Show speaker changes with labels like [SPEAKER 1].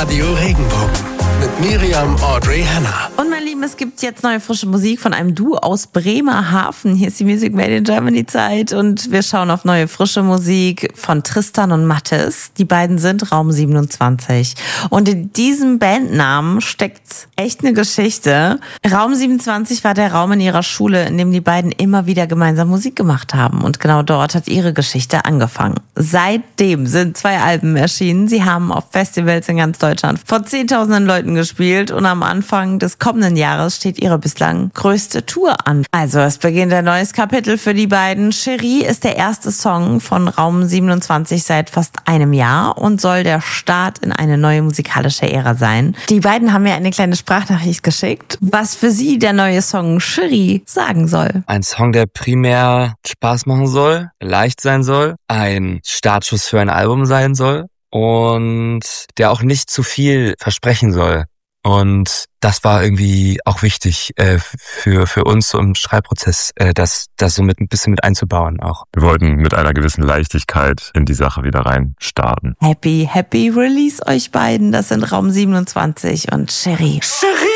[SPEAKER 1] Radio Regenbogen mit Miriam Audrey Hanna.
[SPEAKER 2] Und mein Lieben, es gibt jetzt neue frische Musik von einem Duo aus Bremerhaven. Hier ist die Music Made in Germany Zeit und wir schauen auf neue frische Musik von Tristan und Mathis. Die beiden sind Raum 27. Und in diesem Bandnamen steckt echt eine Geschichte. Raum 27 war der Raum in ihrer Schule, in dem die beiden immer wieder gemeinsam Musik gemacht haben. Und genau dort hat ihre Geschichte angefangen. Seitdem sind 2 Alben erschienen. Sie haben auf Festivals in ganz Deutschland vor Zehntausenden Leuten gespielt und am Anfang des kommenden Jahres steht ihre bislang größte Tour an. Also es beginnt ein neues Kapitel für die beiden. Cherie ist der erste Song von Raum 27 seit fast einem Jahr und soll der Start in eine neue musikalische Ära sein. Die beiden haben mir eine kleine Sprachnachricht geschickt, was für sie der neue Song Cherie sagen soll.
[SPEAKER 3] Ein Song, der primär Spaß machen soll, leicht sein soll, ein Startschuss für ein Album sein soll und der auch nicht zu viel versprechen soll. Und das war irgendwie auch wichtig für uns so im Schreibprozess, das so ein bisschen mit einzubauen auch.
[SPEAKER 4] Wir wollten mit einer gewissen Leichtigkeit in die Sache wieder rein starten.
[SPEAKER 2] Happy Release euch beiden. Das sind Raum 27 und Cherie.